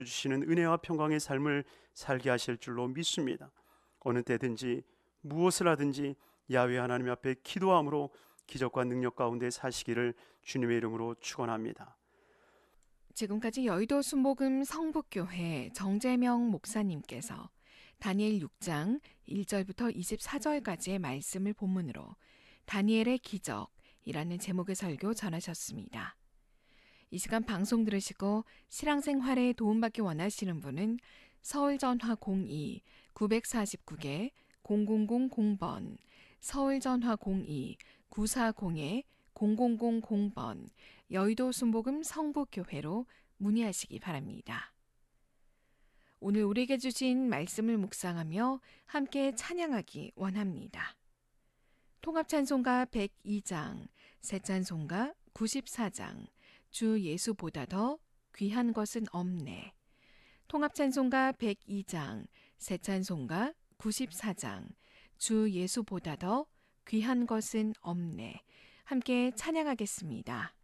주시는 은혜와 평강의 삶을 살게 하실 줄로 믿습니다. 어느 때든지 무엇을 하든지 야훼 하나님 앞에 기도함으로 기적과 능력 가운데 사시기를 주님의 이름으로 축원합니다. 지금까지 여의도 순복음 성북교회 정재명 목사님께서 다니엘 6장 1절부터 24절까지의 말씀을 본문으로 다니엘의 기적이라는 제목의 설교 전하셨습니다. 이 시간 방송 들으시고 신앙생활에 도움받기 원하시는 분은 서울전화 02-949개 0000번, 서울전화 02-940-0000번, 여의도 순복음 성북교회로 문의하시기 바랍니다. 오늘 우리에게 주신 말씀을 묵상하며 함께 찬양하기 원합니다. 통합찬송가 102장, 새찬송가 94장, 주 예수보다 더 귀한 것은 없네. 통합찬송가 102장, 새찬송가 94장, 주 예수보다 더 귀한 것은 없네. 함께 찬양하겠습니다.